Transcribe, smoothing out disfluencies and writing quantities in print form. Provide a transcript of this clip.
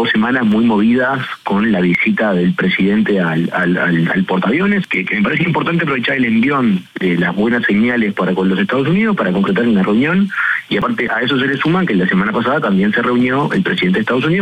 2 semanas muy movidas con la visita del presidente al portaaviones, que me parece importante aprovechar el envión de las buenas señales para con los Estados Unidos para concretar una reunión, y aparte a eso se le suma que la semana pasada también se reunió el presidente de Estados Unidos